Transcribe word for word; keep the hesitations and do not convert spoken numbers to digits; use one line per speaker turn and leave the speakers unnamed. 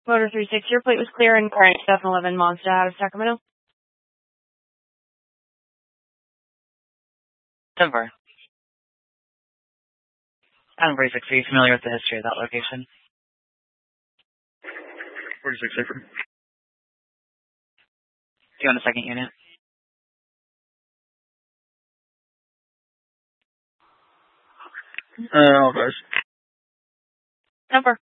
Motor three six, your plate was clear and current twenty eleven Mazda out of Sacramento.
Denver. Adam forty-six, are you familiar with the history of that location?
forty-six Acre.
Do you want a second unit?
Uh, all guys.
Denver.